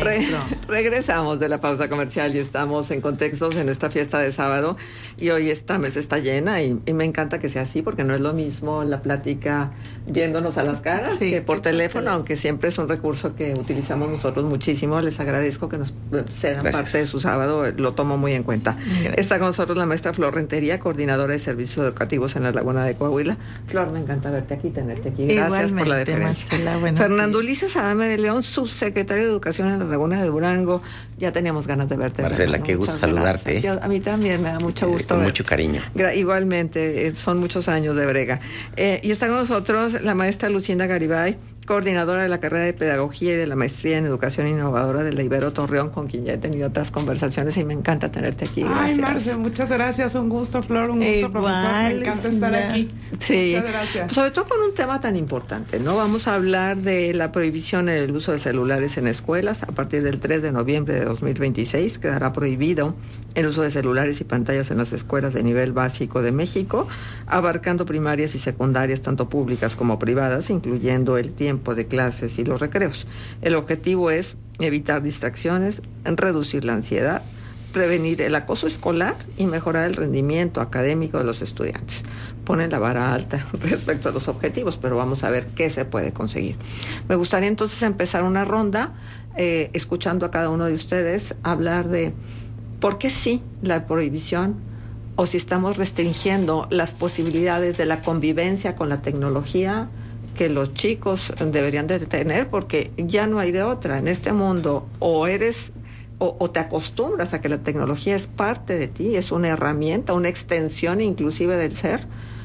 maestro. Regresamos de la pausa comercial y estamos en Contextos en nuestra fiesta de sábado, y hoy esta mesa está llena y me encanta que sea así, porque no es lo mismo la plática viéndonos a las caras que por teléfono, aunque siempre es un recurso que utilizamos nosotros muchísimo. Les agradezco que nos cedan parte de su sábado, lo tomo muy en cuenta. Está con nosotros la maestra Flor Rentería, coordinadora de servicios educativos en la Laguna de Coahuila. Flor, me encanta verte aquí, tenerte aquí. Gracias. Igualmente, por la deferencia. Marcela, Fernando Ulises Adame de León, subsecretario de Educación en la Laguna de Durango. Ya teníamos ganas de verte. Marcela, qué gusto saludarte. A mí también me da mucho gusto. Con mucho cariño. Igualmente, son muchos años de brega. Y está con nosotros la maestra Lucinda Garibay, coordinadora de la carrera de Pedagogía y de la maestría en Educación Innovadora de la Ibero Torreón, con quien ya he tenido otras conversaciones y me encanta tenerte aquí. Gracias. Ay, Marce, muchas gracias. Un gusto, Flor, un gusto, profesor. Me encanta estar aquí. Sí. Muchas gracias. Sobre todo con un tema tan importante, ¿no? Vamos a hablar de la prohibición del uso de celulares en escuelas. A partir del 3 de noviembre de 2026 quedará prohibido el uso de celulares y pantallas en las escuelas de nivel básico de México, abarcando primarias y secundarias, tanto públicas como privadas, incluyendo el tiempo de clases y los recreos. El objetivo es evitar distracciones, reducir la ansiedad, prevenir el acoso escolar y mejorar el rendimiento académico de los estudiantes. Ponen la vara alta respecto a los objetivos, pero vamos a ver qué se puede conseguir. Me gustaría entonces empezar una ronda escuchando a cada uno de ustedes hablar de por qué sí la prohibición, o si estamos restringiendo las posibilidades de la convivencia con la tecnología que los chicos deberían de tener, porque ya no hay de otra. En este mundo o eres o te acostumbras a que la tecnología es parte de ti, es una herramienta, una extensión inclusive del ser,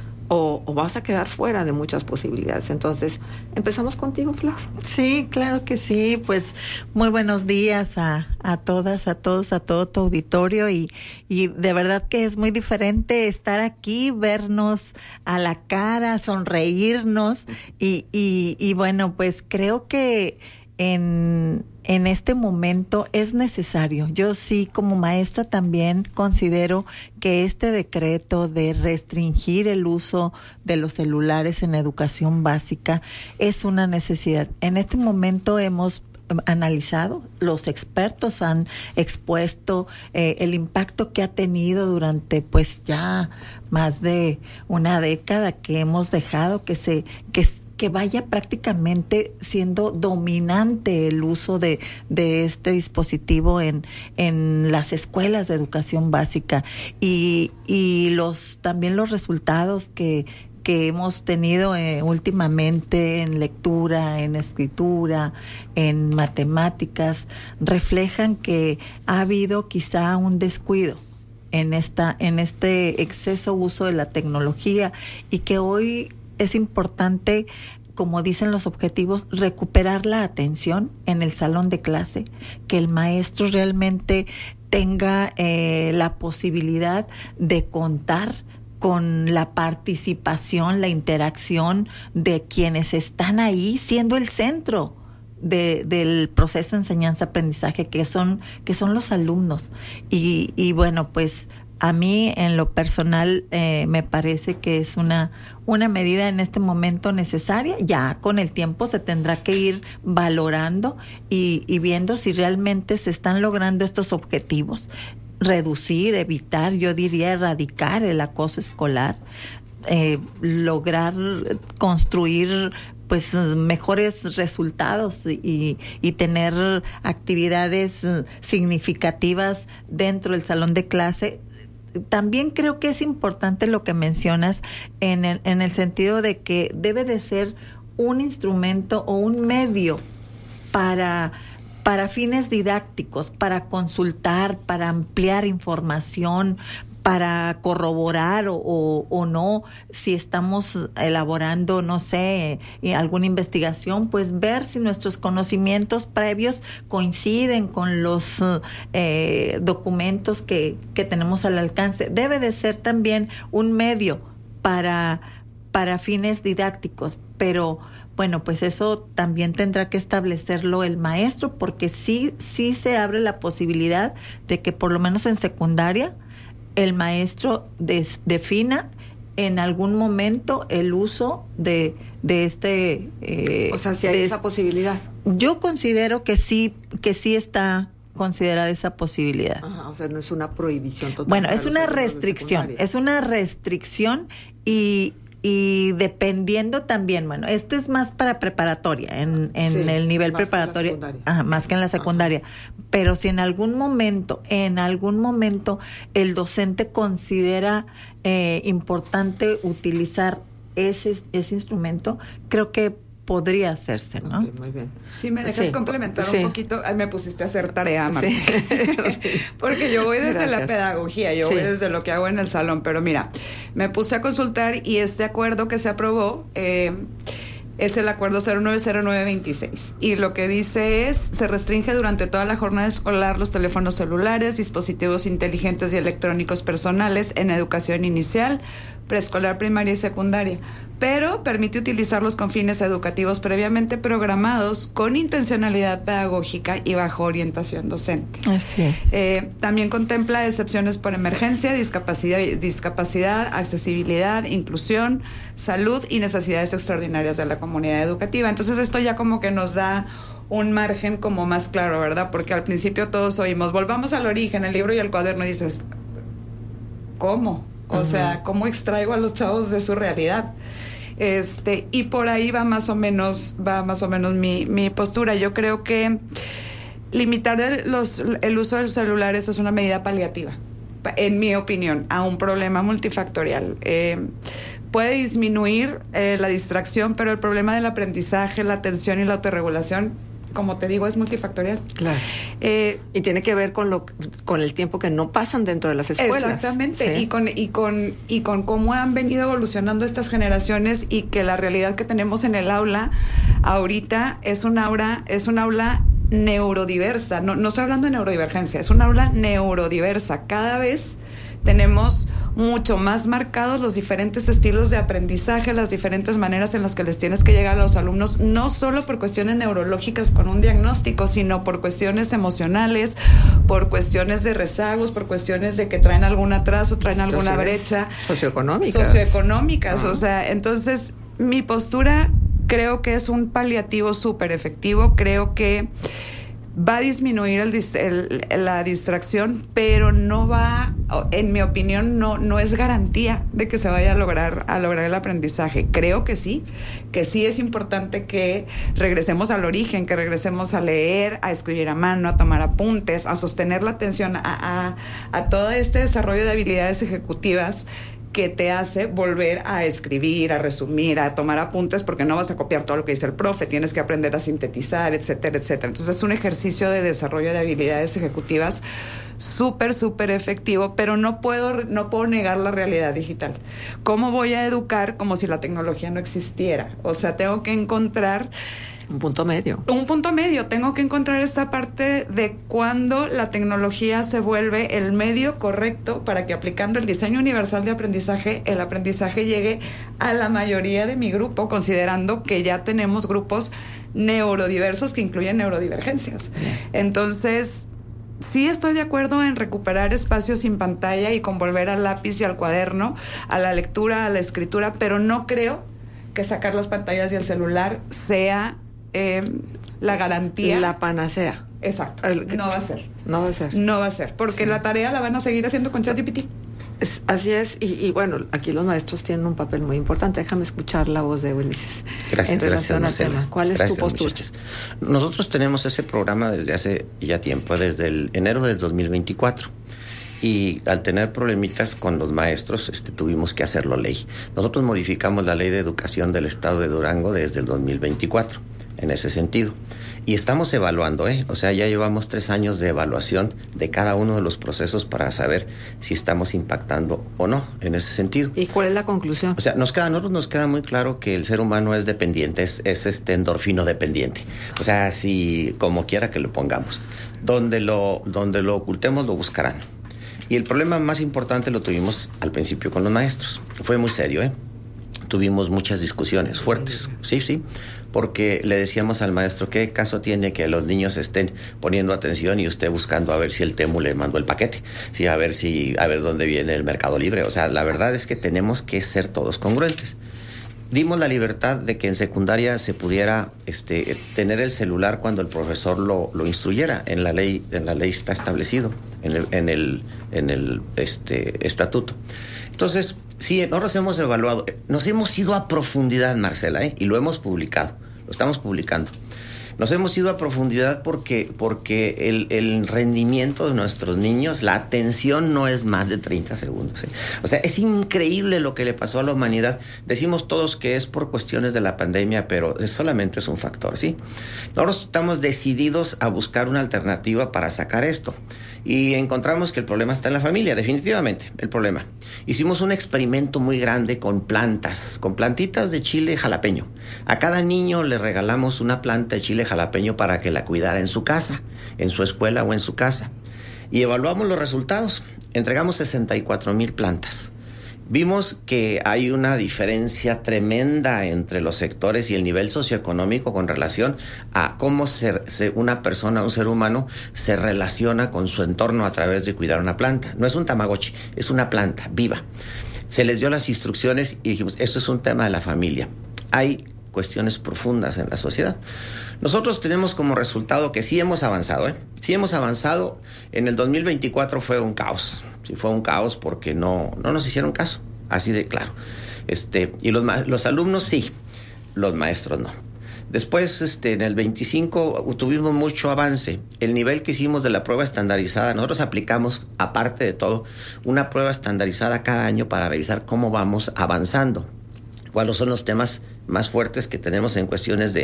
o vas a quedar fuera de muchas posibilidades. Entonces, empezamos contigo, Flor. Sí, claro que sí. Pues muy buenos días a todas, a todos, a todo tu auditorio, y de verdad que es muy diferente estar aquí, vernos a la cara, sonreírnos, y bueno, pues creo que en este momento es necesario. Yo sí, como maestra, también considero que este decreto de restringir el uso de los celulares en educación básica es una necesidad. En este momento hemos analizado, los expertos han expuesto el impacto que ha tenido durante pues ya más de una década, que hemos dejado que vaya prácticamente siendo dominante el uso de este dispositivo en las escuelas de educación básica, y también los resultados que hemos tenido últimamente en lectura, en escritura, en matemáticas, reflejan que ha habido quizá un descuido en este exceso uso de la tecnología, y que hoy es importante, como dicen los objetivos, recuperar la atención en el salón de clase, que el maestro realmente tenga la posibilidad de contar con la participación, la interacción de quienes están ahí, siendo el centro del proceso de enseñanza-aprendizaje, que son los alumnos. Y bueno, pues a mí en lo personal me parece que es una medida en este momento necesaria. Ya con el tiempo se tendrá que ir valorando y viendo si realmente se están logrando estos objetivos. Reducir, evitar, yo diría erradicar el acoso escolar, lograr construir pues mejores resultados y tener actividades significativas dentro del salón de clase. También creo que es importante lo que mencionas en el sentido de que debe de ser un instrumento o un medio para fines didácticos, para consultar, para ampliar información, para corroborar o no, si estamos elaborando, no sé, alguna investigación, pues ver si nuestros conocimientos previos coinciden con los documentos que tenemos al alcance. Debe de ser también un medio para fines didácticos, pero bueno, pues eso también tendrá que establecerlo el maestro, porque sí se abre la posibilidad de que por lo menos en secundaria el maestro defina en algún momento el uso de este... o sea, si hay esa posibilidad. Yo considero que sí está considerada esa posibilidad. Ajá, o sea, no es una prohibición total. Bueno, es una restricción y dependiendo también, bueno, esto es más para preparatoria, en el nivel preparatorio, más que en la secundaria, pero si en algún momento el docente considera importante utilizar ese instrumento, creo que podría hacerse, ¿no? Okay, muy bien. Sí, me dejas complementar un poquito. Ay, me pusiste a hacer tarea, Marcia. Porque yo voy desde la pedagogía, yo voy desde lo que hago en el salón. Pero mira, me puse a consultar y este acuerdo que se aprobó es el acuerdo 090926. Y lo que dice es, se restringe durante toda la jornada escolar los teléfonos celulares, dispositivos inteligentes y electrónicos personales en educación inicial, preescolar, primaria y secundaria, pero permite utilizarlos con fines educativos previamente programados con intencionalidad pedagógica y bajo orientación docente. Así es. También contempla excepciones por emergencia, discapacidad, accesibilidad, inclusión, salud y necesidades extraordinarias de la comunidad educativa. Entonces esto ya como que nos da un margen como más claro, ¿verdad? Porque al principio todos oímos, volvamos al origen, el libro y el cuaderno, y dices, ¿cómo? O sea, ¿cómo extraigo a los chavos de su realidad? Y por ahí va más o menos mi postura. Yo creo que limitar el uso de los celulares es una medida paliativa, en mi opinión, a un problema multifactorial. Puede disminuir la distracción, pero el problema del aprendizaje, la atención y la autorregulación, como te digo, es multifactorial. Claro. Y tiene que ver con el tiempo que no pasan dentro de las escuelas. Exactamente. ¿Sí? Y con cómo han venido evolucionando estas generaciones, y que la realidad que tenemos en el aula ahorita es un aula neurodiversa. No estoy hablando de neurodivergencia, es un aula neurodiversa. Cada vez tenemos mucho más marcados los diferentes estilos de aprendizaje, las diferentes maneras en las que les tienes que llegar a los alumnos, no solo por cuestiones neurológicas con un diagnóstico, sino por cuestiones emocionales, por cuestiones de rezagos, por cuestiones de que traen algún atraso, traen alguna brecha. Socioeconómicas. O sea, entonces mi postura creo que es un paliativo súper efectivo. Creo que va a disminuir la distracción, pero no va, en mi opinión, no es garantía de que se vaya a lograr el aprendizaje. Creo que sí es importante que regresemos al origen, que regresemos a leer, a escribir a mano, a tomar apuntes, a sostener la atención, a todo este desarrollo de habilidades ejecutivas que te hace volver a escribir, a resumir, a tomar apuntes, porque no vas a copiar todo lo que dice el profe, tienes que aprender a sintetizar, etcétera, etcétera. Entonces es un ejercicio de desarrollo de habilidades ejecutivas súper, súper efectivo, pero no puedo negar la realidad digital. ¿Cómo voy a educar como si la tecnología no existiera? O sea, tengo que encontrar un punto medio. Tengo que encontrar esta parte de cuando la tecnología se vuelve el medio correcto para que, aplicando el diseño universal de aprendizaje, el aprendizaje llegue a la mayoría de mi grupo, considerando que ya tenemos grupos neurodiversos que incluyen neurodivergencias. Entonces, sí estoy de acuerdo en recuperar espacios sin pantalla y con volver al lápiz y al cuaderno, a la lectura, a la escritura, pero no creo que sacar las pantallas y el celular sea la garantía. La panacea. Exacto. No va a ser. Porque la tarea la van a seguir haciendo con ChatGPT. Así es. Y bueno, aquí los maestros tienen un papel muy importante. Déjame escuchar la voz de Ulises. Gracias. En relación al tema. ¿Cuál es tu postura? Muchachos. Nosotros tenemos ese programa desde hace ya tiempo, desde el enero del 2024. Y al tener problemitas con los maestros, tuvimos que hacerlo ley. Nosotros modificamos la Ley de Educación del Estado de Durango desde el 2024, en ese sentido. Y estamos evaluando, O sea, ya llevamos 3 años de evaluación de cada uno de los procesos para saber si estamos impactando o no, en ese sentido. ¿Y cuál es la conclusión? O sea, a nosotros nos queda muy claro que el ser humano es dependiente, es endorfino dependiente. O sea, si como quiera que lo pongamos. Donde lo ocultemos, lo buscarán. Y el problema más importante lo tuvimos al principio con los maestros. Fue muy serio, Tuvimos muchas discusiones fuertes, sí, porque le decíamos al maestro, ¿qué caso tiene que los niños estén poniendo atención y usted buscando a ver si el Temu le mandó el paquete? Sí, a ver dónde viene el Mercado Libre. O sea, la verdad es que tenemos que ser todos congruentes. dimos la libertad de que en secundaria se pudiera tener el celular cuando el profesor lo instruyera. En la ley está establecido, en el estatuto. Entonces, sí, nosotros hemos evaluado, nos hemos ido a profundidad, Marcela, y lo hemos publicado, lo estamos publicando. Nos hemos ido a profundidad porque el rendimiento de nuestros niños, la atención no es más de 30 segundos. O sea, es increíble lo que le pasó a la humanidad. Decimos todos que es por cuestiones de la pandemia, pero solamente es un factor, ¿sí? Nosotros estamos decididos a buscar una alternativa para sacar esto. Y encontramos que el problema está en la familia, definitivamente, el problema. Hicimos un experimento muy grande con plantitas de chile jalapeño. A cada niño le regalamos una planta de chile jalapeño para que la cuidara en su casa, en su escuela o en su casa. Y evaluamos los resultados. Entregamos 64,000 plantas. Vimos que hay una diferencia tremenda entre los sectores y el nivel socioeconómico con relación a cómo una persona, un ser humano, se relaciona con su entorno a través de cuidar una planta. No es un tamagotchi, es una planta viva. Se les dio las instrucciones y dijimos, esto es un tema de la familia. Hay cuestiones profundas en la sociedad. Nosotros tenemos como resultado que sí hemos avanzado, Sí hemos avanzado. En el 2024 fue un caos. Sí, fue un caos porque no nos hicieron caso, así de claro. Y los alumnos sí, los maestros no. Después, en el 25 tuvimos mucho avance. El nivel que hicimos de la prueba estandarizada, nosotros aplicamos, aparte de todo, una prueba estandarizada cada año para revisar cómo vamos avanzando. Cuáles son los temas más fuertes que tenemos en cuestiones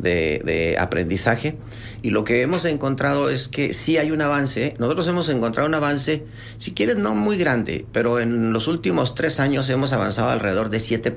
de aprendizaje. Y lo que hemos encontrado es que sí hay un avance. Nosotros hemos encontrado un avance, si quieres, no muy grande, pero en los últimos 3 años hemos avanzado alrededor de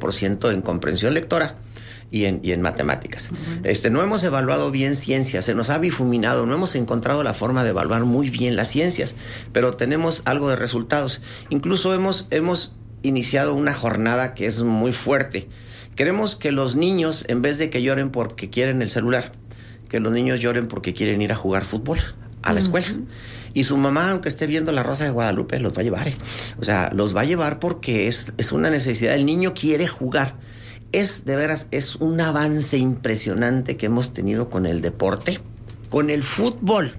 7% en comprensión lectora y en matemáticas. No hemos evaluado bien ciencias, se nos ha difuminado, no hemos encontrado la forma de evaluar muy bien las ciencias, pero tenemos algo de resultados. Incluso hemos iniciado una jornada que es muy fuerte. Queremos que los niños, en vez de que lloren porque quieren el celular, que los niños lloren porque quieren ir a jugar fútbol a la escuela. Y su mamá, aunque esté viendo La Rosa de Guadalupe, los va a llevar. O sea, los va a llevar porque es una necesidad. El niño quiere jugar. De veras, es un avance impresionante que hemos tenido con el deporte, con el fútbol,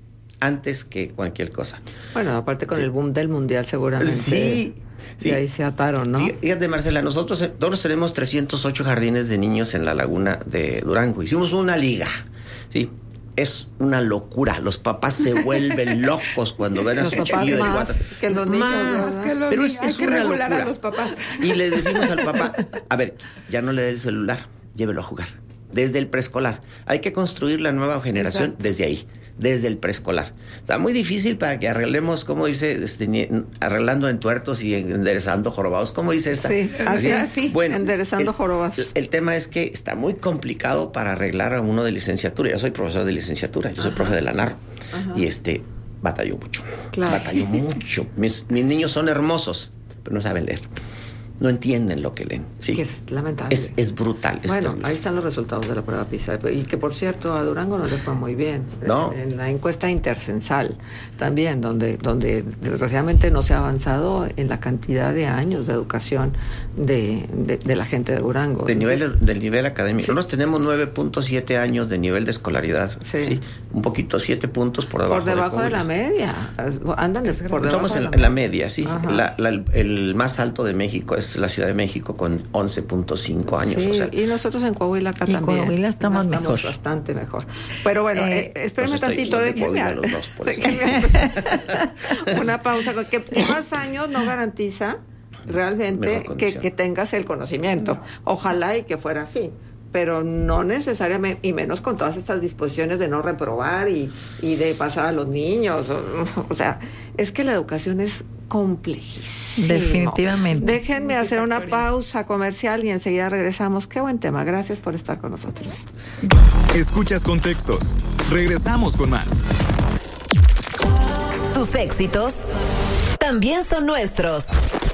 antes que cualquier cosa. Bueno, aparte con el boom del mundial seguramente. Sí. Sí. Y ahí se ataron, ¿no? Fíjate, Marcela, nosotros tenemos 308 jardines de niños en la laguna de Durango. Hicimos una liga, ¿sí? Es una locura. Los papás se vuelven locos cuando ven a su chiquillo de 4. Que los niños, pero es hay que una regular locura. A los papás. Y les decimos al papá, a ver, ya no le dé el celular, llévelo a jugar. Desde el preescolar. Hay que construir la nueva generación. Exacto. Desde ahí. Desde el preescolar. Está muy difícil para que arreglemos, como dice, arreglando entuertos y enderezando jorobados. ¿Cómo dice esa? Sí, así. Bueno, enderezando jorobados. El tema es que está muy complicado para arreglar a uno de licenciatura. Yo soy profesor de licenciatura, yo soy profe de la NAR. Y batalló mucho. Claro. Batalló mucho. Mis niños son hermosos, pero no saben leer. No entienden lo que leen. Sí. Que es lamentable. Es brutal. Bueno, ahí están los resultados de la prueba PISA. Y que, por cierto, a Durango no le fue muy bien. No. En la encuesta intercensal también, donde desgraciadamente no se ha avanzado en la cantidad de años de educación de la gente de Durango. Del nivel académico. Sí. Nosotros tenemos 9.7 años de nivel de escolaridad. Sí. Un poquito, 7 puntos por debajo. Por debajo de la media. Andan por debajo. Somos en la media, sí. El más alto de México es la Ciudad de México con 11.5 años. Sí, o sea, y nosotros en Coahuila acá también. En Coahuila estamos mejor. Bastante mejor. Pero bueno, espérenme tantito, déjenme una pausa. Que más años no garantiza realmente que tengas el conocimiento. Ojalá y que fuera así. Pero no necesariamente, y menos con todas estas disposiciones de no reprobar y de pasar a los niños. O sea, es que la educación es complejísimo. Definitivamente. Déjenme hacer una pausa comercial y enseguida regresamos. Qué buen tema. Gracias por estar con nosotros. Escuchas Contextos. Regresamos con más. Tus éxitos también son nuestros.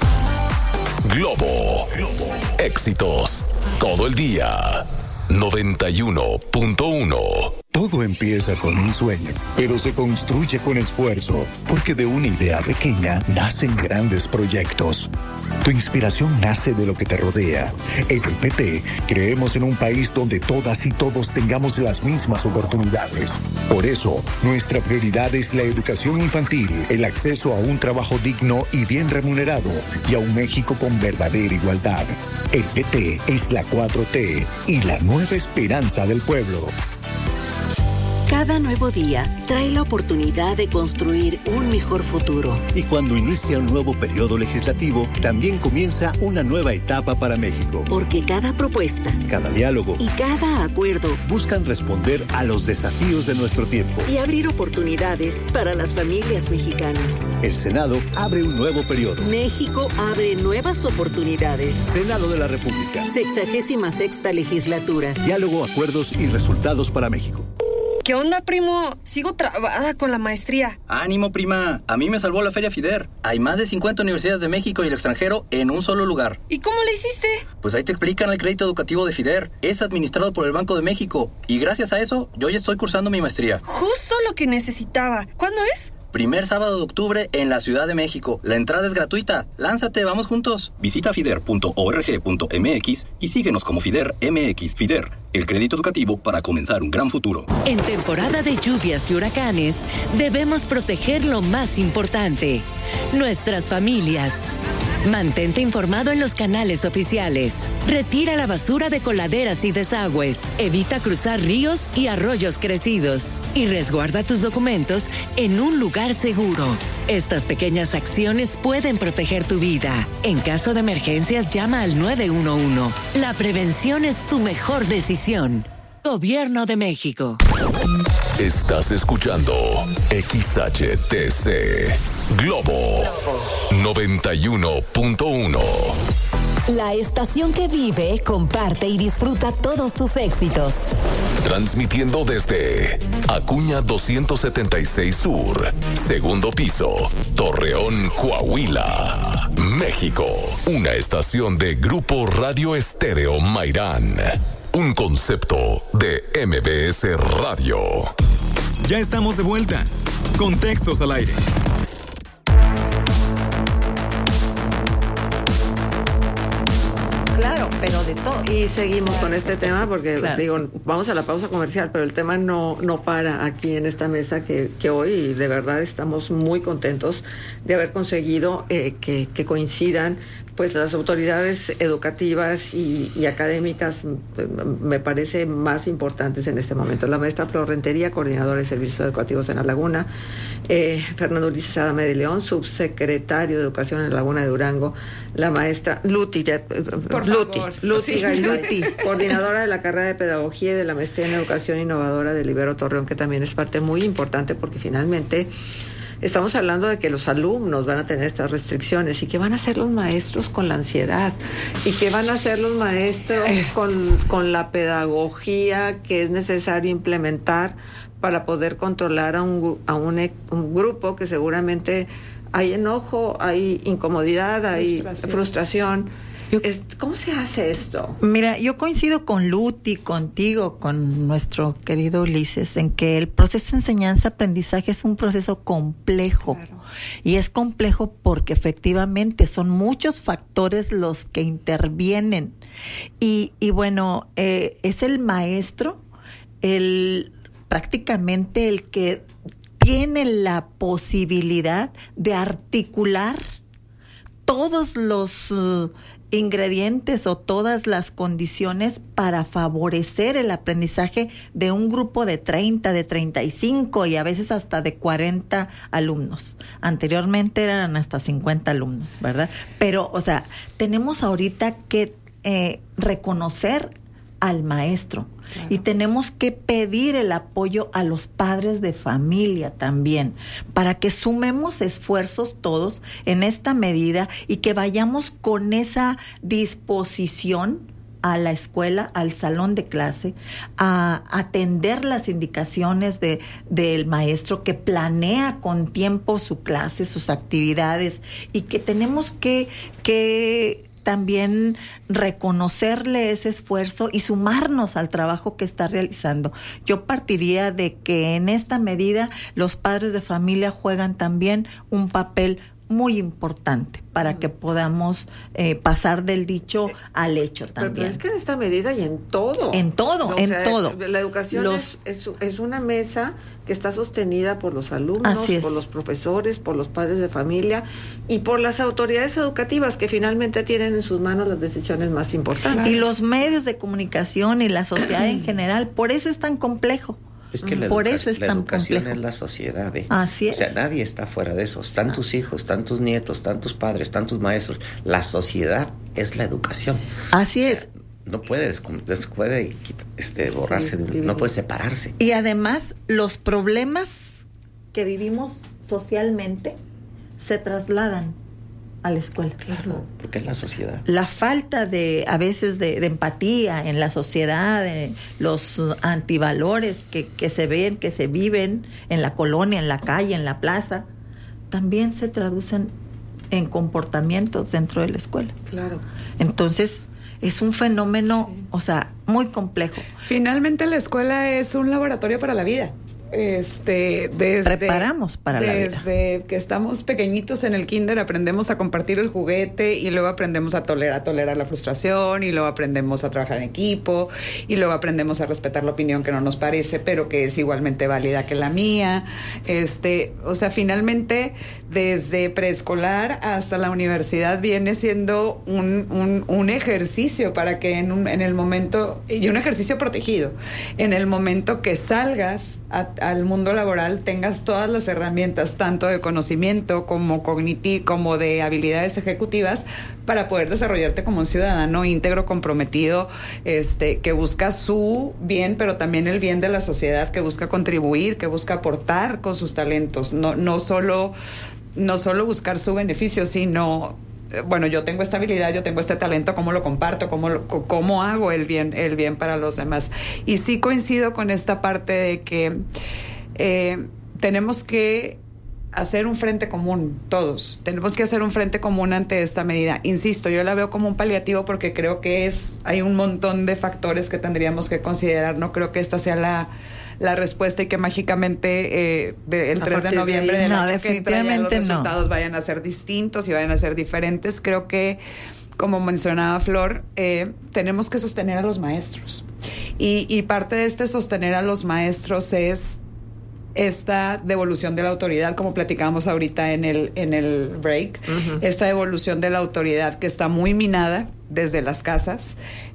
Globo. Éxitos todo el día. 91.1 Todo empieza con un sueño, pero se construye con esfuerzo, porque de una idea pequeña nacen grandes proyectos. Tu inspiración nace de lo que te rodea. En el PT creemos en un país donde todas y todos tengamos las mismas oportunidades. Por eso, nuestra prioridad es la educación infantil, el acceso a un trabajo digno y bien remunerado, y a un México con verdadera igualdad. El PT es la 4T y la nueva esperanza del pueblo. Cada nuevo día trae la oportunidad de construir un mejor futuro. Y cuando inicia un nuevo periodo legislativo, también comienza una nueva etapa para México. Porque cada propuesta, cada diálogo y cada acuerdo buscan responder a los desafíos de nuestro tiempo y abrir oportunidades para las familias mexicanas. El Senado abre un nuevo periodo. México abre nuevas oportunidades. Senado de la República. 66ª legislatura. Diálogo, acuerdos y resultados para México. ¿Qué onda, primo? Sigo trabada con la maestría. Ánimo, prima. A mí me salvó la Feria FIDER. Hay más de 50 universidades de México y el extranjero en un solo lugar. ¿Y cómo le hiciste? Pues ahí te explican el crédito educativo de FIDER. Es administrado por el Banco de México. Y gracias a eso, yo ya estoy cursando mi maestría. Justo lo que necesitaba. ¿Cuándo es? Primer sábado de octubre en la Ciudad de México. La entrada es gratuita. Lánzate, vamos juntos. Visita fider.org.mx y síguenos como FIDER MX. FIDER, el crédito educativo para comenzar un gran futuro. En temporada de lluvias y huracanes, debemos proteger lo más importante: nuestras familias. Mantente informado en los canales oficiales. Retira la basura de coladeras y desagües. Evita cruzar ríos y arroyos crecidos. Y resguarda tus documentos en un lugar seguro. Estas pequeñas acciones pueden proteger tu vida. En caso de emergencias, llama al 911. La prevención es tu mejor decisión. Gobierno de México. Estás escuchando XHTC Globo 91.1. La estación que vive, comparte y disfruta todos tus éxitos. Transmitiendo desde Acuña 276 Sur, segundo piso, Torreón, Coahuila, México. Una estación de Grupo Radio Estéreo Mairán. Un concepto de MBS Radio. Ya estamos de vuelta. Contextos al aire. Claro, pero de todo. Y seguimos con este tema porque, claro, digo, vamos a la pausa comercial, pero el tema no para aquí en esta mesa que hoy, y de verdad estamos muy contentos de haber conseguido que coincidan pues las autoridades educativas y académicas, me parece más importantes en este momento. La maestra Flor Rentería, coordinadora de servicios educativos en La Laguna, Fernando Ulises Adame de León, subsecretario de Educación en La Laguna de Durango, la maestra Luti Gaylay, coordinadora de la carrera de Pedagogía y de la maestría en Educación Innovadora de Ibero Torreón, que también es parte muy importante porque finalmente estamos hablando de que los alumnos van a tener estas restricciones y que van a hacer los maestros con la ansiedad y que van a hacer los maestros con la pedagogía que es necesario implementar para poder controlar a un grupo que seguramente hay enojo, hay incomodidad, hay frustración. ¿Cómo se hace esto? Mira, yo coincido con Luti, contigo, con nuestro querido Ulises, en que el proceso de enseñanza-aprendizaje es un proceso complejo. Claro. Y es complejo porque efectivamente son muchos factores los que intervienen. Y bueno, es el maestro, prácticamente el que tiene la posibilidad de articular todos los ingredientes o todas las condiciones para favorecer el aprendizaje de un grupo de 30, de 35 y a veces hasta de 40 alumnos. Anteriormente eran hasta 50 alumnos, ¿verdad? Pero, o sea, tenemos ahorita que reconocer al maestro. Claro. Y tenemos que pedir el apoyo a los padres de familia también, para que sumemos esfuerzos todos en esta medida y que vayamos con esa disposición a la escuela, al salón de clase, a atender las indicaciones del maestro que planea con tiempo su clase, sus actividades, y que tenemos que también reconocerle ese esfuerzo y sumarnos al trabajo que está realizando. Yo partiría de que en esta medida los padres de familia juegan también un papel muy importante para que podamos pasar del dicho al hecho también. Pero es que en esta medida y en todo. En todo, todo. La educación es una mesa que está sostenida por los alumnos, por los profesores, por los padres de familia y por las autoridades educativas que finalmente tienen en sus manos las decisiones más importantes. Y los medios de comunicación y la sociedad en general, por eso es tan complejo. Es que la educación es la sociedad. Así es. O sea, nadie está fuera de eso. Están tus hijos, están tus nietos, están tus padres, están tus maestros. La sociedad es la educación. Así es. No puede borrarse, no puede separarse. Y además, los problemas que vivimos socialmente se trasladan a la escuela. Claro, porque es la sociedad. La falta a veces de empatía en la sociedad, los antivalores que se ven, que se viven en la colonia, en la calle, en la plaza, también se traducen en comportamientos dentro de la escuela. Claro. Entonces, es un fenómeno, muy complejo. Finalmente la escuela es un laboratorio para la vida. Preparamos para la vida. Desde que estamos pequeñitos en el kinder aprendemos a compartir el juguete y luego aprendemos a tolerar la frustración y luego aprendemos a trabajar en equipo y luego aprendemos a respetar la opinión que no nos parece pero que es igualmente válida que la mía. Finalmente desde preescolar hasta la universidad viene siendo un ejercicio para que en el momento, y un ejercicio protegido, en el momento que salgas al mundo laboral tengas todas las herramientas, tanto de conocimiento como cognitivo, como de habilidades ejecutivas, para poder desarrollarte como un ciudadano íntegro, comprometido, que busca su bien, pero también el bien de la sociedad, que busca contribuir, que busca aportar con sus talentos, no solo buscar su beneficio, sino yo tengo esta habilidad, yo tengo este talento, ¿cómo lo comparto? ¿Cómo hago el bien para los demás? Y sí coincido con esta parte de que tenemos que hacer un frente común, todos. Tenemos que hacer un frente común ante esta medida. Insisto, yo la veo como un paliativo porque creo que hay un montón de factores que tendríamos que considerar. No creo que esta sea la respuesta y que mágicamente el 3 de noviembre del año que entra ya los resultados vayan a ser distintos y vayan a ser diferentes. Creo que, como mencionaba Flor, tenemos que sostener a los maestros. Y parte de sostener a los maestros es esta devolución de la autoridad, como platicábamos ahorita en el break, esta devolución de la autoridad que está muy minada desde las casas,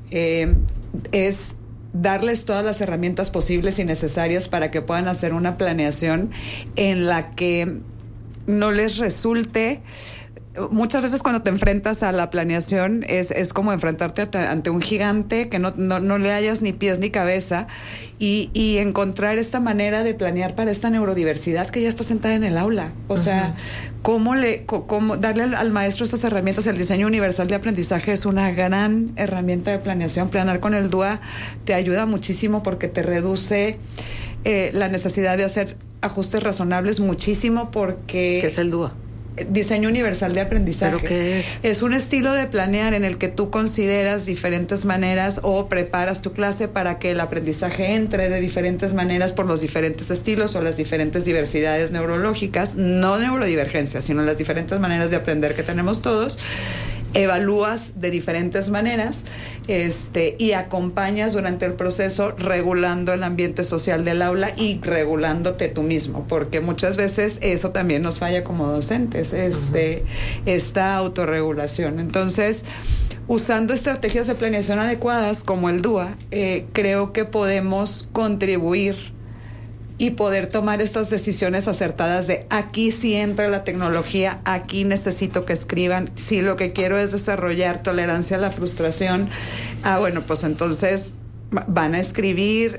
es darles todas las herramientas posibles y necesarias para que puedan hacer una planeación en la que no les resulte. Muchas veces cuando te enfrentas a la planeación es como enfrentarte ante un gigante que no le hayas ni pies ni cabeza y encontrar esta manera de planear para esta neurodiversidad que ya está sentada en el aula. O sea, cómo darle al maestro estas herramientas. El diseño universal de aprendizaje es una gran herramienta de planeación. Planear con el DUA te ayuda muchísimo porque te reduce la necesidad de hacer ajustes razonables muchísimo porque... ¿Qué es el DUA? Diseño universal de aprendizaje. ¿Pero qué es? Es un estilo de planear en el que tú consideras diferentes maneras o preparas tu clase para que el aprendizaje entre de diferentes maneras por los diferentes estilos o las diferentes diversidades neurológicas, no neurodivergencias, sino las diferentes maneras de aprender que tenemos todos. Evalúas de diferentes maneras y acompañas durante el proceso regulando el ambiente social del aula y regulándote tú mismo, porque muchas veces eso también nos falla como docentes, esta autorregulación. Entonces, usando estrategias de planeación adecuadas como el DUA, creo que podemos contribuir y poder tomar estas decisiones acertadas de aquí sí entra la tecnología, aquí necesito que escriban, si lo que quiero es desarrollar tolerancia a la frustración, pues entonces van a escribir,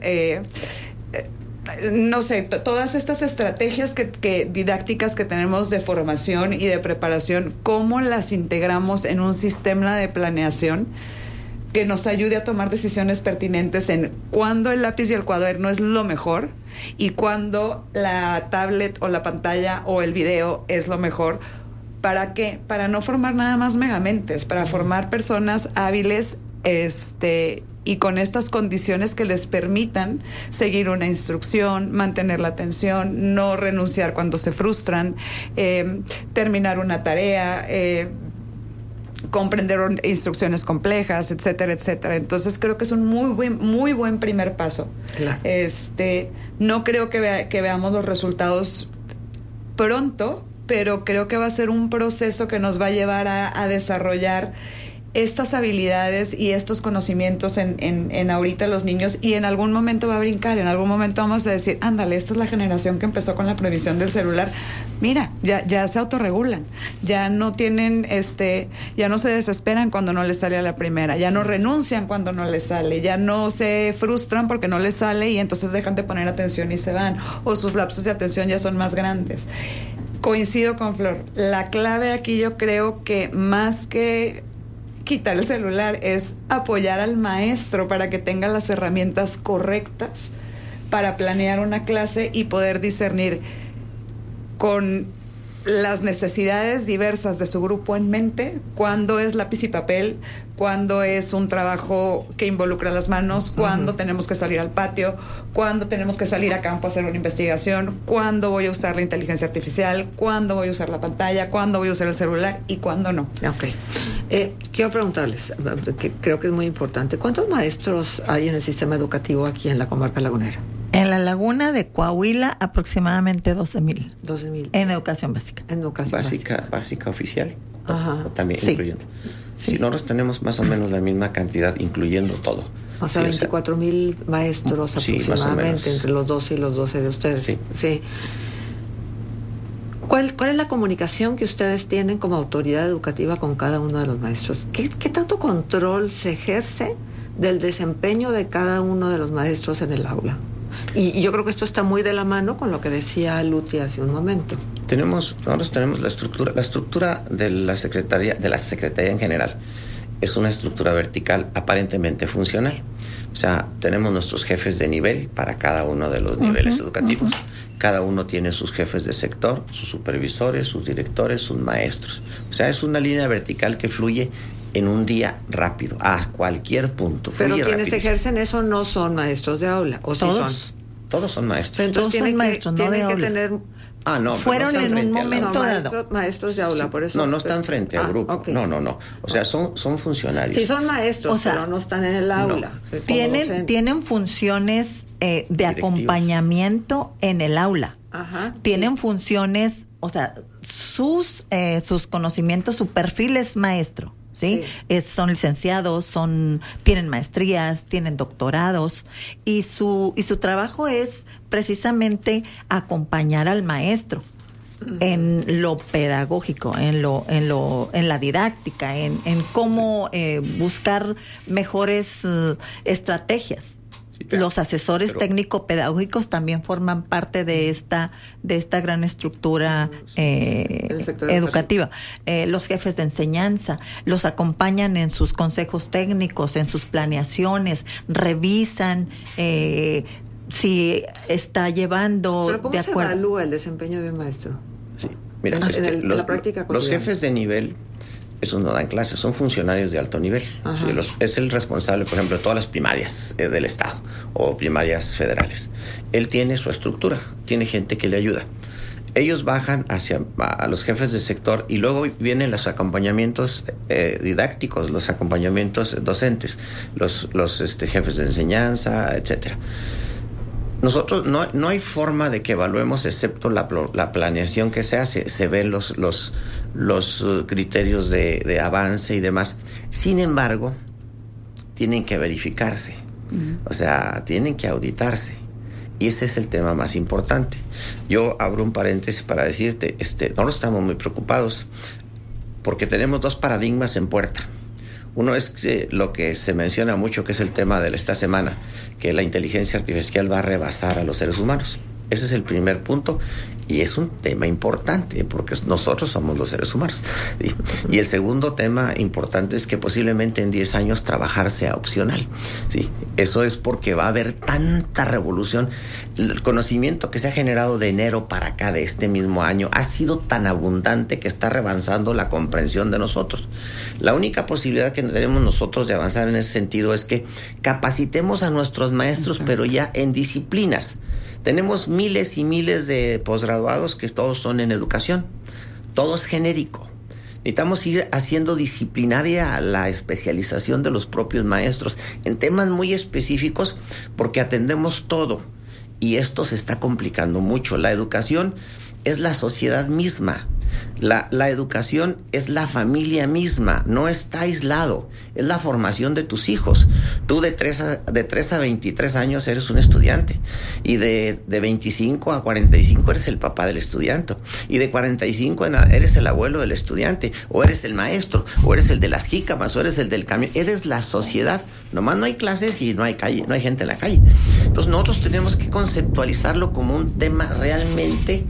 no sé, todas estas estrategias didácticas que tenemos de formación y de preparación, cómo las integramos en un sistema de planeación que nos ayude a tomar decisiones pertinentes en cuándo el lápiz y el cuaderno es lo mejor y cuándo la tablet o la pantalla o el video es lo mejor ¿Para qué? Para no formar nada más megamentes, para formar personas hábiles, y con estas condiciones que les permitan seguir una instrucción, mantener la atención, no renunciar cuando se frustran, terminar una tarea, comprender instrucciones complejas, etcétera, etcétera. Entonces creo que es un muy buen primer paso. Claro. No creo que veamos los resultados pronto, pero creo que va a ser un proceso que nos va a llevar a desarrollar estas habilidades y estos conocimientos en ahorita los niños, y en algún momento va a brincar, en algún momento vamos a decir, ándale, esta es la generación que empezó con la prohibición del celular, mira, ya se autorregulan, ya no tienen, ya no se desesperan cuando no les sale a la primera, ya no renuncian cuando no les sale, ya no se frustran porque no les sale y entonces dejan de poner atención y se van, o sus lapsos de atención ya son más grandes. Coincido con Flor, la clave aquí yo creo que más que quitar el celular es apoyar al maestro para que tenga las herramientas correctas para planear una clase y poder discernir con las necesidades diversas de su grupo en mente cuándo es lápiz y papel, cuándo es un trabajo que involucra las manos, cuándo tenemos que salir al patio, cuándo tenemos que salir a campo a hacer una investigación, cuándo voy a usar la inteligencia artificial, cuándo voy a usar la pantalla, cuándo voy a usar el celular y cuándo no. Ok. Quiero preguntarles, que creo que es muy importante, ¿cuántos maestros hay en el sistema educativo aquí en la comarca lagunera? En la laguna de Coahuila, aproximadamente 12,000. 12,000. En educación básica. En educación básica oficial. Ajá. O también Sí. incluyendo. Sí. Si nosotros tenemos más o menos la misma cantidad, incluyendo todo. O sea, Sí, 24,000 maestros sí, aproximadamente, entre los 12 y los 12 de ustedes. Sí. ¿Cuál es la comunicación que ustedes tienen como autoridad educativa con cada uno de los maestros? ¿Qué tanto control se ejerce del desempeño de cada uno de los maestros en el aula? Y yo creo que esto está muy de la mano con lo que decía Luti hace un momento. Nosotros tenemos la estructura de la Secretaría en general. Es una estructura vertical aparentemente funcional. O sea, tenemos nuestros jefes de nivel para cada uno de los niveles educativos. Cada uno tiene sus jefes de sector, sus supervisores, sus directores, sus maestros. O sea, es una línea vertical que fluye en un día rápido, a cualquier punto. Pero quienes rapidísimo. ejercen eso no son maestros de aula, ¿o sí son? Todos son maestros. Pero entonces Todos son maestros, no de tienen que aula. tener... No, fueron no en un momento dado. Maestros de aula, por eso... No están frente al grupo. Okay. No. O sea, son funcionarios. Sí, son maestros, o sea, pero no están en el aula. Tienen funciones de acompañamiento en el aula. Ajá. Tienen funciones, o sea, sus conocimientos, su perfil es maestro. ¿Sí? Son licenciados, tienen maestrías, tienen doctorados y su trabajo es precisamente acompañar al maestro en lo pedagógico, en la didáctica, en cómo buscar mejores estrategias. Sí, los asesores técnico-pedagógicos también forman parte de esta gran estructura educativa. Los jefes de enseñanza los acompañan en sus consejos técnicos, en sus planeaciones, revisan si está llevando. ¿Pero cómo de se acuerdo? evalúa el desempeño de un maestro? Sí, mira, en la práctica cotidiana. Los jefes de nivel, esos no dan clases, son funcionarios de alto nivel. Sí, es el responsable, por ejemplo, de todas las primarias del Estado o primarias federales. Él tiene su estructura, tiene gente que le ayuda. Ellos bajan a los jefes de sector y luego vienen los acompañamientos didácticos, los acompañamientos docentes, los jefes de enseñanza, etcétera. Nosotros no hay forma de que evaluemos excepto la planeación que se hace. Se ven los criterios de avance y demás. Sin embargo, tienen que verificarse. O sea, tienen que auditarse. Y ese es el tema más importante. Yo abro un paréntesis para decirte, nosotros estamos muy preocupados porque tenemos dos paradigmas en puerta. Uno es lo que se menciona mucho, que es el tema de esta semana, que la inteligencia artificial va a rebasar a los seres humanos. Ese es el primer punto y es un tema importante porque nosotros somos los seres humanos. ¿Sí? Y el segundo tema importante es que posiblemente en 10 años trabajar sea opcional. ¿Sí? Eso es porque va a haber tanta revolución. El conocimiento que se ha generado de enero para acá de este mismo año ha sido tan abundante que está rebasando la comprensión de nosotros. La única posibilidad que tenemos nosotros de avanzar en ese sentido es que capacitemos a nuestros maestros, pero ya en disciplinas. Tenemos miles y miles de posgraduados que todos son en educación. Todo es genérico. Necesitamos ir haciendo disciplinaria la especialización de los propios maestros en temas muy específicos porque atendemos todo. Y esto se está complicando mucho. La educación es la sociedad misma. La educación es la familia misma, no está aislado, es la formación de tus hijos. Tú de 3 a 23 años eres un estudiante y de 25 a 45 eres el papá del estudiante y de 45 eres el abuelo del estudiante o eres el maestro o eres el de las jícamas o eres el del camión, eres la sociedad. Nomás no hay clases y no hay calle, no hay gente en la calle. Entonces nosotros tenemos que conceptualizarlo como un tema realmente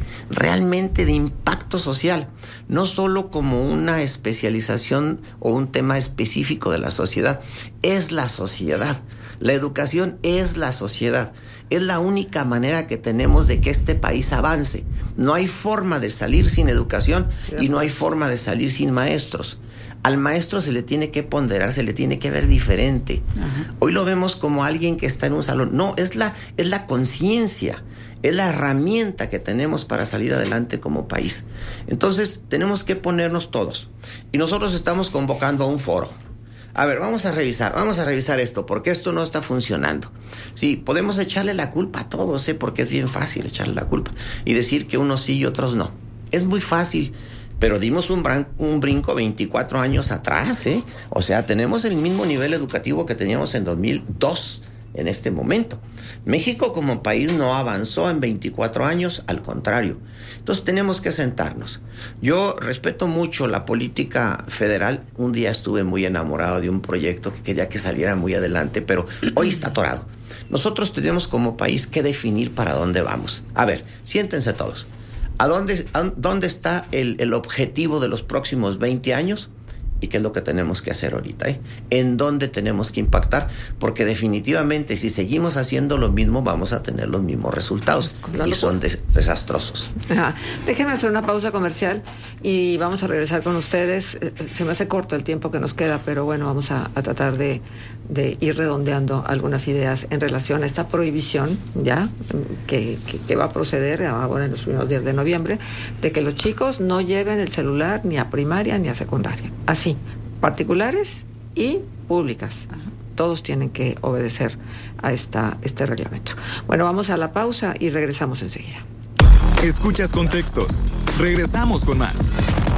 de impacto social, no solo como una especialización o un tema específico de la sociedad. Es la sociedad. La educación es la sociedad. Es la única manera que tenemos de que este país avance. No hay forma de salir sin educación y no hay forma de salir sin maestros. Al maestro se le tiene que ponderar, se le tiene que ver diferente. Ajá. Hoy lo vemos como alguien que está en un salón. No, es la conciencia, es la herramienta que tenemos para salir adelante como país. Entonces, tenemos que ponernos todos. Y nosotros estamos convocando a un foro. A ver, vamos a revisar esto, porque esto no está funcionando. Sí, podemos echarle la culpa a todos, porque es bien fácil echarle la culpa y decir que unos sí y otros no. Es muy fácil. Pero dimos un brinco 24 años atrás, ¿eh? O sea, tenemos el mismo nivel educativo que teníamos en 2002 en este momento. México como país no avanzó en 24 años, al contrario. Entonces tenemos que sentarnos. Yo respeto mucho la política federal. Un día estuve muy enamorado de un proyecto que quería que saliera muy adelante, pero hoy está atorado. Nosotros tenemos como país que definir para dónde vamos. A ver, siéntense todos. ¿A dónde está el objetivo de los próximos 20 años? ¿Y qué es lo que tenemos que hacer ahorita? ¿En dónde tenemos que impactar? Porque definitivamente si seguimos haciendo lo mismo vamos a tener los mismos resultados y son desastrosos. Ajá. Déjenme hacer una pausa comercial y vamos a regresar con ustedes. Se me hace corto el tiempo que nos queda, pero bueno, vamos a tratar de ir redondeando algunas ideas en relación a esta prohibición ya que va a proceder ahora en los primeros días de noviembre, de que los chicos no lleven el celular ni a primaria ni a secundaria. Así, particulares y públicas. Ajá. Todos tienen que obedecer a este reglamento. Bueno, vamos a la pausa y regresamos enseguida. Escuchas Contextos. Regresamos con más.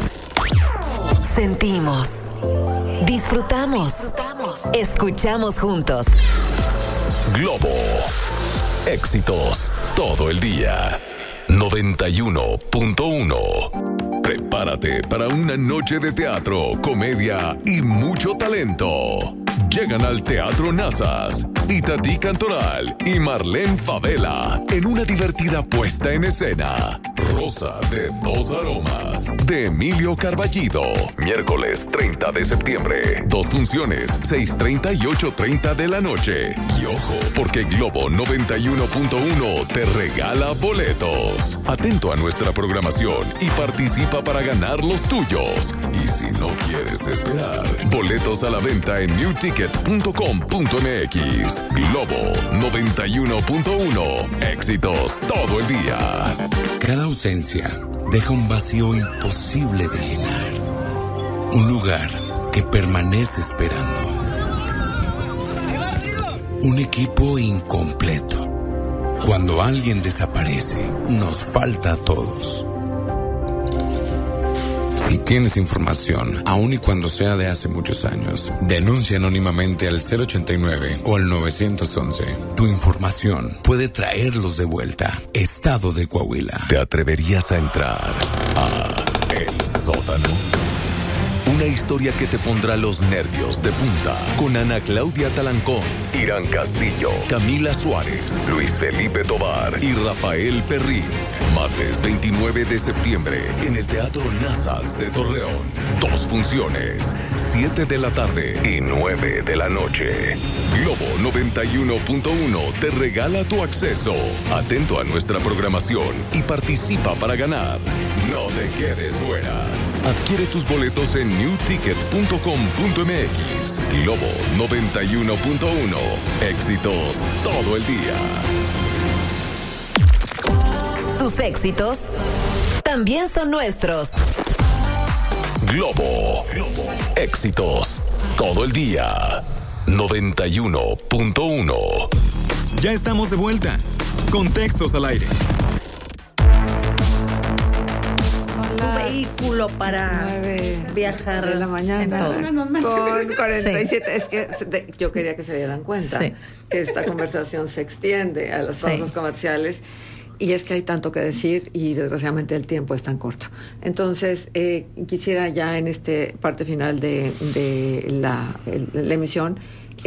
Sentimos. Disfrutamos. Escuchamos juntos. Globo. Éxitos todo el día. 91.1. Prepárate para una noche de teatro, comedia y mucho talento. Llegan al Teatro Nazas Itatí Cantoral y Marlene Favela en una divertida puesta en escena. Rosa de dos aromas, de Emilio Carballido. Miércoles 30 de septiembre. 2 funciones, 6:30 y 8:30 de la noche. Y ojo, porque Globo 91.1 te regala boletos. Atento a nuestra programación y participa para ganar los tuyos. Y si no quieres esperar, boletos a la venta en newticket.com.mx. Globo 91.1. Éxitos todo el día. Cada ausencia deja un vacío imposible de llenar. Un lugar que permanece esperando. Un equipo incompleto. Cuando alguien desaparece, nos falta a todos. Si tienes información, aun y cuando sea de hace muchos años, denuncia anónimamente al 089 o al 911. Tu información puede traerlos de vuelta. Estado de Coahuila. ¿Te atreverías a entrar a El Sótano? Una historia que te pondrá los nervios de punta. Con Ana Claudia Talancón, Irán Castillo, Camila Suárez, Luis Felipe Tovar y Rafael Perrín. Martes 29 de septiembre en el Teatro Nazas de Torreón. 2 funciones, 7 de la tarde y 9 de la noche. Globo 91.1 te regala tu acceso. Atento a nuestra programación y participa para ganar. No te quedes fuera. Adquiere tus boletos en newticket.com.mx. Globo 91.1. Éxitos todo el día. Tus éxitos también son nuestros. Globo. Éxitos todo el día. 91.1. Ya estamos de vuelta. Con Textos al Aire. Vehículo para viajar de la mañana con 47. Sí. Es que yo quería que se dieran cuenta que esta conversación se extiende a las pausas comerciales, y es que hay tanto que decir y desgraciadamente el tiempo es tan corto. Entonces quisiera ya en esta parte final de la emisión,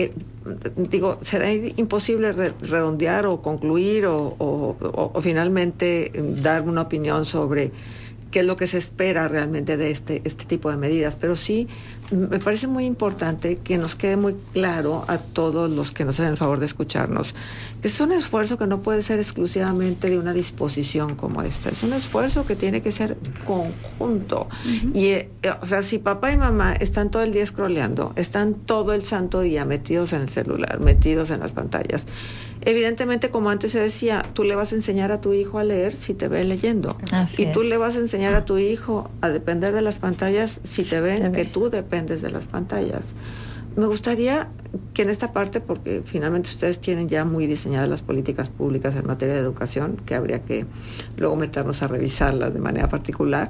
será imposible redondear o concluir o finalmente dar una opinión sobre qué es lo que se espera realmente de este tipo de medidas, pero sí me parece muy importante que nos quede muy claro a todos los que nos hacen el favor de escucharnos que es un esfuerzo que no puede ser exclusivamente de una disposición como esta, es un esfuerzo que tiene que ser conjunto. Y o sea, si papá y mamá están todo el día scrolleando, están todo el santo día metidos en el celular, metidos en las pantallas, evidentemente, como antes se decía, tú le vas a enseñar a tu hijo a leer si te ve leyendo. Así y tú le vas a enseñar a tu hijo a depender de las pantallas si te ven que tú dependes de las pantallas. Me gustaría que en esta parte, porque finalmente ustedes tienen ya muy diseñadas las políticas públicas en materia de educación, que habría que luego meternos a revisarlas de manera particular,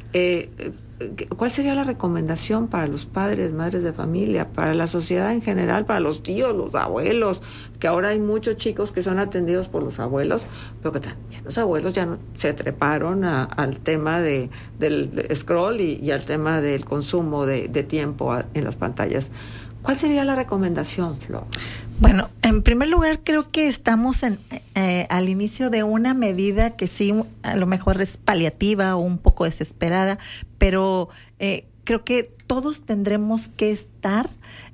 ¿cuál sería la recomendación para los padres, madres de familia, para la sociedad en general, para los tíos, los abuelos, que ahora hay muchos chicos que son atendidos por los abuelos, pero que también los abuelos ya no se treparon al tema del scroll y al tema del consumo de tiempo en las pantallas? ¿Cuál sería la recomendación, Flor? Bueno, en primer lugar, creo que estamos al inicio de una medida que sí, a lo mejor es paliativa o un poco desesperada, pero creo que todos tendremos que estar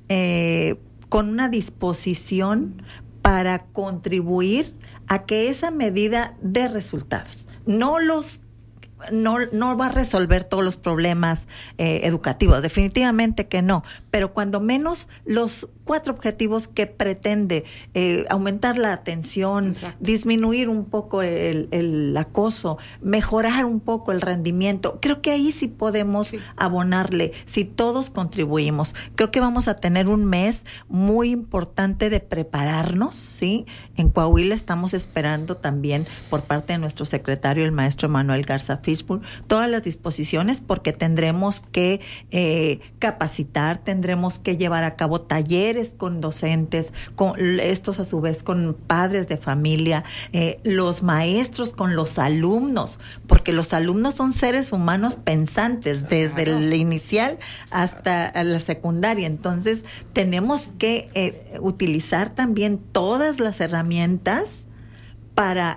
con una disposición para contribuir a que esa medida dé resultados. No va a resolver todos los problemas educativos, definitivamente que no, pero cuando menos los 4 objetivos que pretende: aumentar la atención, exacto, disminuir un poco el acoso, mejorar un poco el rendimiento. Creo que ahí sí podemos abonarle, si todos contribuimos. Creo que vamos a tener un mes muy importante de prepararnos, ¿sí? En Coahuila estamos esperando también por parte de nuestro secretario, el maestro Manuel Garza Fishburne, todas las disposiciones, porque tendremos que capacitar, tendremos que llevar a cabo talleres con docentes, con estos a su vez con padres de familia, los maestros con los alumnos, porque los alumnos son seres humanos pensantes desde el inicial hasta la secundaria. Entonces tenemos que utilizar también todas las herramientas para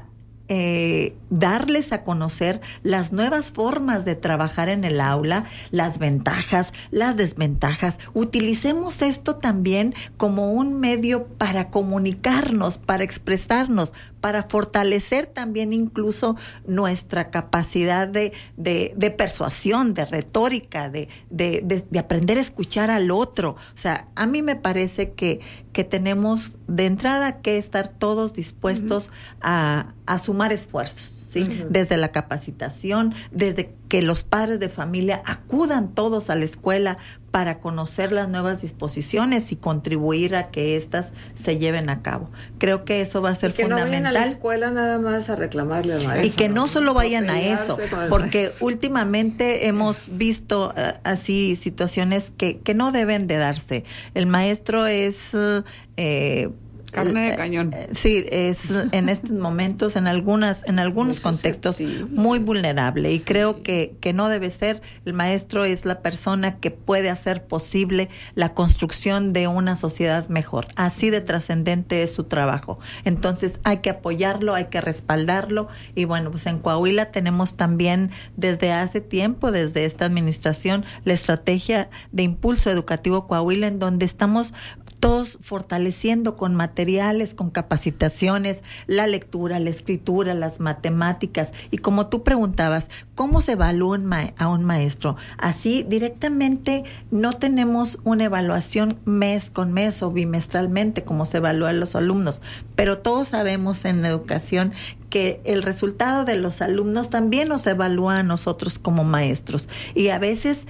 darles a conocer las nuevas formas de trabajar en el aula, las ventajas, las desventajas. Utilicemos esto también como un medio para comunicarnos, para expresarnos, para fortalecer también incluso nuestra capacidad de persuasión, de retórica, de aprender a escuchar al otro. O sea, a mí me parece que tenemos de entrada que estar todos dispuestos a sumar esfuerzos, ¿sí? Desde la capacitación, desde que los padres de familia acudan todos a la escuela para conocer las nuevas disposiciones y contribuir a que éstas se lleven a cabo. Creo que eso va a ser fundamental. Que no vayan a la escuela nada más a reclamarle al maestro. Y que no solo vayan a eso, porque últimamente hemos visto así situaciones que no deben de darse. El maestro es Carne de cañón. Sí, es en estos momentos, en algunos contextos, muy vulnerable. Y creo que no debe ser. El maestro es la persona que puede hacer posible la construcción de una sociedad mejor. Así de trascendente es su trabajo. Entonces hay que apoyarlo, hay que respaldarlo. Y bueno, pues en Coahuila tenemos también desde hace tiempo, desde esta administración, la estrategia de impulso educativo Coahuila, en donde estamos todos fortaleciendo con materiales, con capacitaciones, la lectura, la escritura, las matemáticas. Y como tú preguntabas, ¿cómo se evalúa a un maestro? Así directamente no tenemos una evaluación mes con mes o bimestralmente como se evalúa a los alumnos, pero todos sabemos en educación que el resultado de los alumnos también nos evalúa a nosotros como maestros. Y a veces,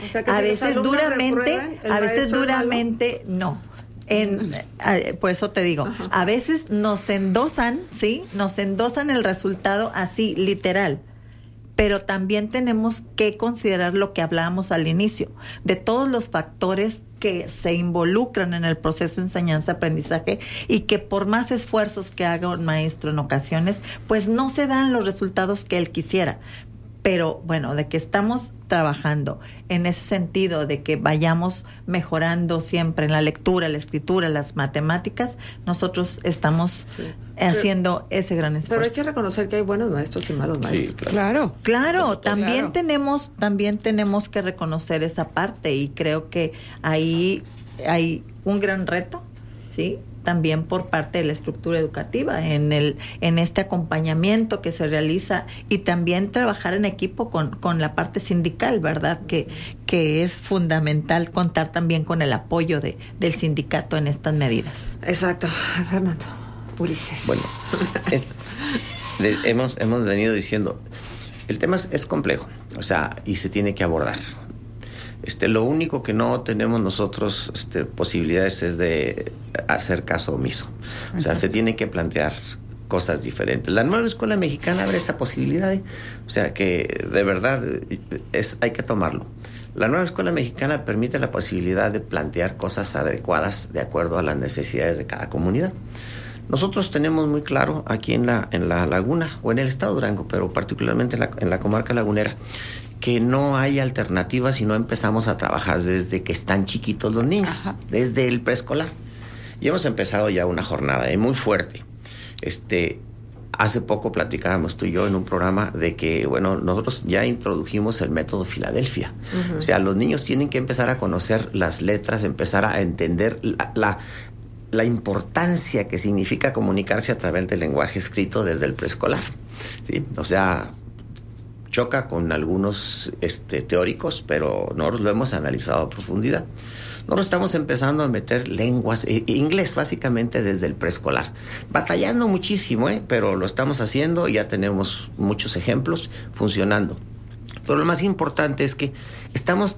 duramente no. Por eso te digo, a veces nos endosan, ¿sí? Nos endosan el resultado así, literal. Pero también tenemos que considerar lo que hablábamos al inicio, de todos los factores que se involucran en el proceso de enseñanza-aprendizaje y que por más esfuerzos que haga un maestro en ocasiones, pues no se dan los resultados que él quisiera. Pero bueno, de que estamos trabajando en ese sentido, de que vayamos mejorando siempre en la lectura, la escritura, las matemáticas, nosotros estamos haciendo ese gran esfuerzo. Pero hay que reconocer que hay buenos maestros y malos maestros. Sí, claro, también tenemos que reconocer esa parte, y creo que ahí hay un gran reto, ¿sí? También por parte de la estructura educativa en este acompañamiento que se realiza, y también trabajar en equipo con la parte sindical, ¿verdad? Que es fundamental contar también con el apoyo del sindicato en estas medidas. Exacto. Fernando, Ulises. Bueno, hemos venido diciendo, el tema es complejo, o sea, y se tiene que abordar. Lo único que no tenemos nosotros posibilidades es de hacer caso omiso. O sea, se tiene que plantear cosas diferentes. La nueva escuela mexicana abre esa posibilidad, o sea, que de verdad hay que tomarlo. La nueva escuela mexicana permite la posibilidad de plantear cosas adecuadas de acuerdo a las necesidades de cada comunidad. Nosotros tenemos muy claro aquí en la Laguna, o en el estado de Durango, pero particularmente en la comarca lagunera, que no hay alternativas si no empezamos a trabajar desde que están chiquitos los niños, desde el preescolar. Y hemos empezado ya una jornada muy fuerte. Hace poco platicábamos tú y yo en un programa de que, bueno, nosotros ya introdujimos el método Filadelfia. O sea, los niños tienen que empezar a conocer las letras, empezar a entender la importancia que significa comunicarse a través del lenguaje escrito desde el preescolar, ¿sí? O sea, choca con algunos teóricos, pero nosotros lo hemos analizado a profundidad. Nosotros estamos empezando a meter lenguas, inglés básicamente desde el preescolar, batallando muchísimo, pero lo estamos haciendo y ya tenemos muchos ejemplos funcionando. Pero lo más importante es que estamos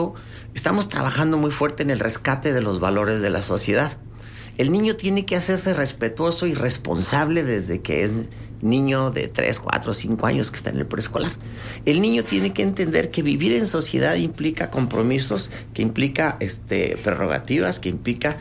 trabajando muy fuerte en el rescate de los valores de la sociedad. El niño tiene que hacerse respetuoso y responsable desde que es niño de 3, 4, 5 años que está en el preescolar. El niño tiene que entender que vivir en sociedad implica compromisos, que implica prerrogativas, que implica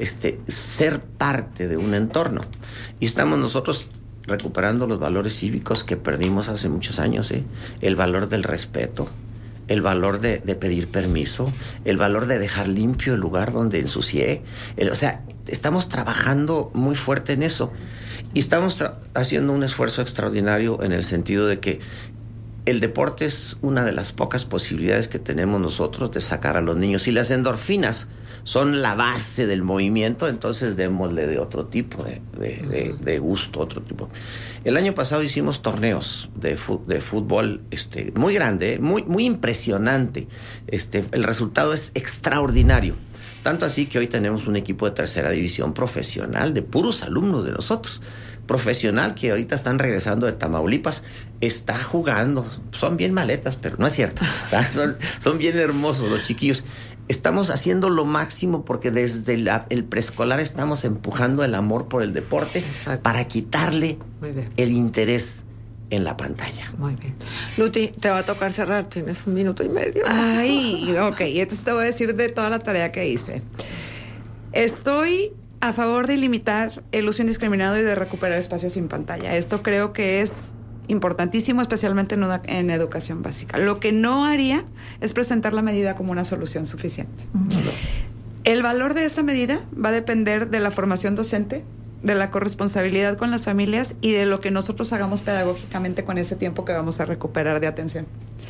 ser parte de un entorno. Y estamos nosotros recuperando los valores cívicos que perdimos hace muchos años, el valor del respeto, el valor de pedir permiso, el valor de dejar limpio el lugar donde ensucié. O sea, estamos trabajando muy fuerte en eso. Y estamos haciendo un esfuerzo extraordinario en el sentido de que el deporte es una de las pocas posibilidades que tenemos nosotros de sacar a los niños. Y las endorfinas son la base del movimiento, entonces démosle de otro tipo, de gusto, otro tipo. El año pasado hicimos torneos de fútbol muy grande, muy impresionante. El resultado es extraordinario. Tanto así que hoy tenemos un equipo de tercera división profesional de puros alumnos de nosotros. Profesional que ahorita están regresando de Tamaulipas, está jugando. Son bien maletas, pero no es cierto. Son bien hermosos los chiquillos. Estamos haciendo lo máximo porque desde el preescolar estamos empujando el amor por el deporte. Exacto. Para quitarle el interés en la pantalla. Muy bien. Luti, te va a tocar cerrar, tienes 1 minuto y medio. Ay, ok, entonces te voy a decir de toda la tarea que hice. Estoy a favor de limitar el uso indiscriminado y de recuperar espacios sin pantalla. Esto creo que es importantísimo, especialmente en educación básica. Lo que no haría es presentar la medida como una solución suficiente. El valor de esta medida va a depender de la formación docente, de la corresponsabilidad con las familias y de lo que nosotros hagamos pedagógicamente con ese tiempo que vamos a recuperar de atención.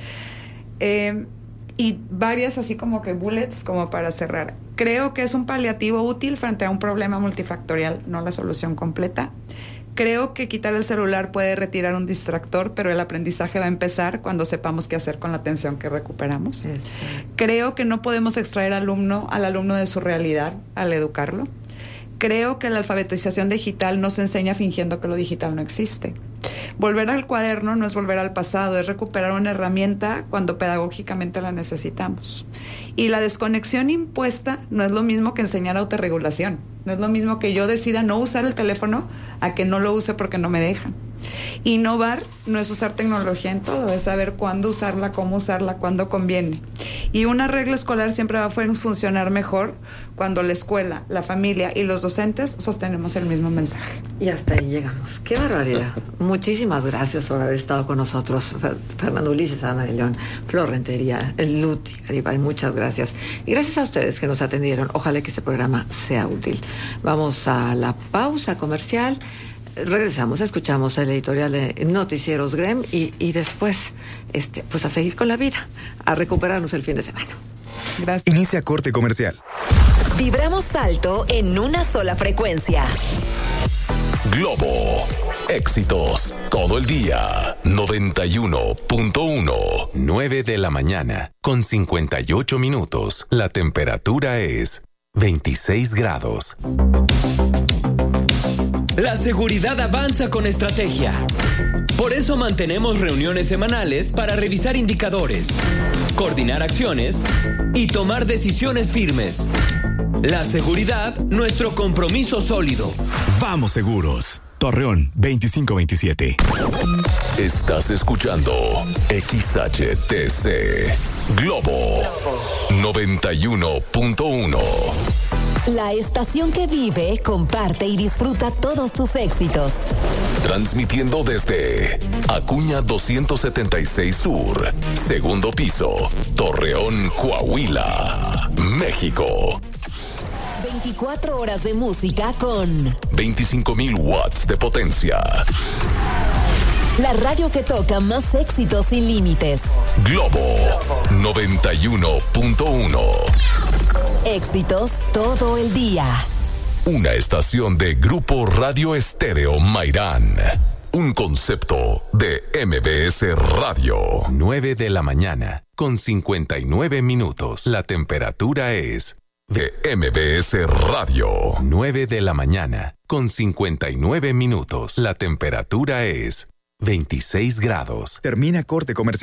Y varias así como que bullets como para cerrar. Creo que es un paliativo útil frente a un problema multifactorial, no la solución completa. Creo que quitar el celular puede retirar un distractor, pero el aprendizaje va a empezar cuando sepamos qué hacer con la atención que recuperamos. Sí. Creo que no podemos extraer al alumno de su realidad al educarlo. Creo que la alfabetización digital no se enseña fingiendo que lo digital no existe. Volver al cuaderno no es volver al pasado, es recuperar una herramienta cuando pedagógicamente la necesitamos. Y la desconexión impuesta no es lo mismo que enseñar autorregulación. No es lo mismo que yo decida no usar el teléfono a que no lo use porque no me dejan. Innovar no es usar tecnología en todo, es saber cuándo usarla, cómo usarla, cuándo conviene. Y una regla escolar siempre va a funcionar mejor cuando la escuela, la familia y los docentes sostenemos el mismo mensaje. Y hasta ahí llegamos. ¡Qué barbaridad! Muchísimas gracias por haber estado con nosotros, Fernando Ulises Ama de León, Flor Rentería, Luti Garibay, muchas gracias. Y gracias a ustedes que nos atendieron. Ojalá que este programa sea útil. Vamos a la pausa comercial. Regresamos, escuchamos el editorial de Noticieros Grem y después, pues a seguir con la vida, a recuperarnos el fin de semana. Gracias. Inicia corte comercial. Vibramos alto en una sola frecuencia. Globo. Éxitos todo el día. 91.1. 9 de la mañana con 58 minutos. La temperatura es 26 grados. La seguridad avanza con estrategia. Por eso mantenemos reuniones semanales para revisar indicadores, coordinar acciones y tomar decisiones firmes. La seguridad, nuestro compromiso sólido. Vamos seguros. Torreón 2527. Estás escuchando XHTC Globo 91.1. La estación que vive, comparte y disfruta todos tus éxitos. Transmitiendo desde Acuña 276 Sur, segundo piso, Torreón, Coahuila, México. 24 horas de música con 25,000 watts de potencia. La radio que toca más éxitos sin límites. Globo 91.1. Éxitos todo el día. Una estación de Grupo Radio Estéreo Mairán. Un concepto de MBS Radio. 9 de la mañana con 59 minutos. La temperatura es de MBS Radio. 9 de la mañana con 59 minutos. La temperatura es 26 grados. Termina corte comercial.